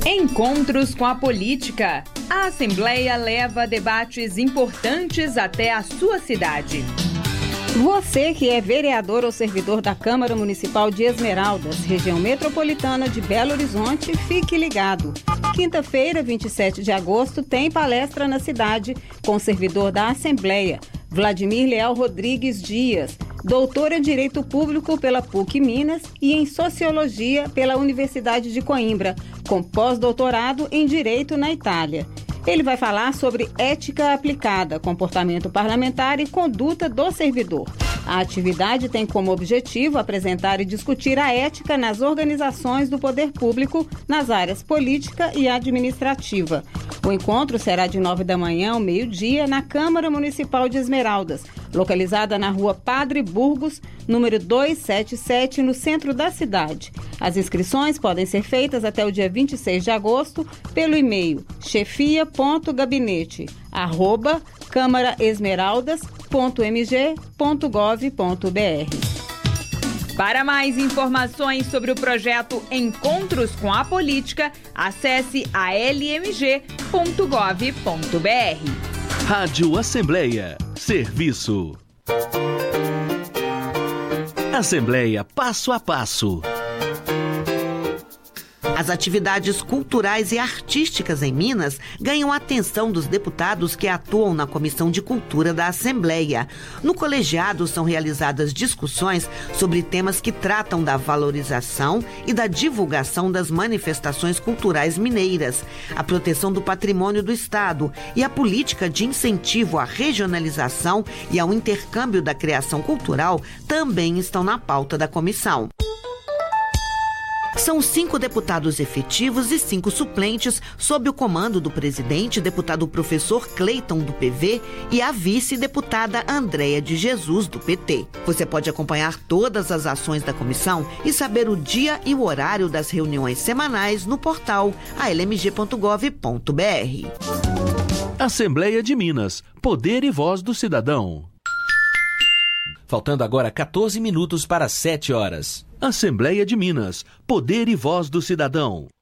Encontros com a política. A Assembleia leva debates importantes até a sua cidade. Você que é vereador ou servidor da Câmara Municipal de Esmeraldas, região metropolitana de Belo Horizonte, fique ligado. Quinta-feira, 27 de agosto, tem palestra na cidade com o servidor da Assembleia, Vladimir Leal Rodrigues Dias, doutor em Direito Público pela PUC Minas e em Sociologia pela Universidade de Coimbra, com pós-doutorado em Direito na Itália. Ele vai falar sobre ética aplicada, comportamento parlamentar e conduta do servidor. A atividade tem como objetivo apresentar e discutir a ética nas organizações do poder público nas áreas política e administrativa. O encontro será de 9 da manhã ao meio-dia na Câmara Municipal de Esmeraldas, localizada na rua Padre Burgos, número 277, no centro da cidade. As inscrições podem ser feitas até o dia 26 de agosto pelo e-mail chefia.gabinete@câmaraesmeraldas.mg.gov.br. Para mais informações sobre o projeto Encontros com a Política, acesse almg.gov.br. Rádio Assembleia. Serviço. Assembleia Passo a Passo. As atividades culturais e artísticas em Minas ganham a atenção dos deputados que atuam na Comissão de Cultura da Assembleia. No colegiado são realizadas discussões sobre temas que tratam da valorização e da divulgação das manifestações culturais mineiras, a proteção do patrimônio do Estado e a política de incentivo à regionalização e ao intercâmbio da criação cultural também estão na pauta da comissão. São 5 deputados efetivos e 5 suplentes sob o comando do presidente, deputado professor Cleiton, do PV, e a vice-deputada Andréia de Jesus, do PT. Você pode acompanhar todas as ações da comissão e saber o dia e o horário das reuniões semanais no portal almg.gov.br. Assembleia de Minas. Poder e voz do cidadão. Faltando agora 14 minutos para 7 horas. Assembleia de Minas. Poder e voz do cidadão.